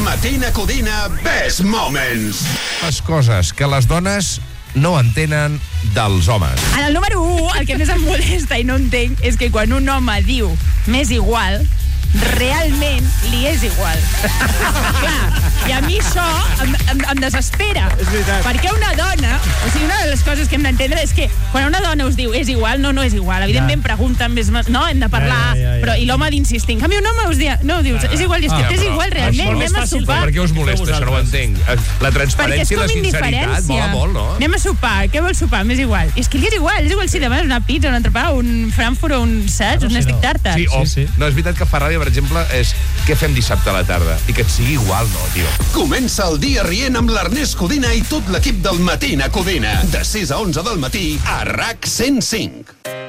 Matina Codina Best Moments. Les coses que les dones no entenen dels homes. En el número 1, el que més em molesta i no entenc és que quan un home diu m'és igual, realment li és igual. Clar, i a mi això em desespera. És veritat. Perquè una dona, o sigui, una de les coses que hem d'entendre és que quan una dona us diu és igual, no és igual. Evidentment pregunten més, no, hem de parlar, però i l'home d'insistir. En canvi, un home us dius, és igual, i és que t'és igual realment, anem a sopar. Per què us molesta, això no ho entenc? La transparència i la sinceritat mola molt, no? Anem a sopar, què vols sopar? M'és igual. És que li és igual si demanes una pizza, un entrepà, un frankfurt o un saig, un stick tartar. Sí. No, és veritat que fa ràbia, per exemple, és què fem dissabte a la tarda? I que et sigui igual, no, tio. Comença el dia rient amb l'Ernest Codina i tot l'equip del Matina Codina. De 6 a 11 del matí a RAC 105.